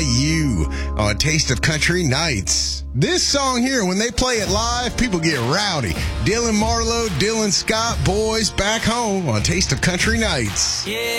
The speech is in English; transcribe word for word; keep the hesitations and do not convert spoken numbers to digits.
you on Taste of Country Nights. This song here, when they play it live, people get rowdy. Dylan Marlowe, Dylan Scott, boys back home on Taste of Country Nights. Yeah.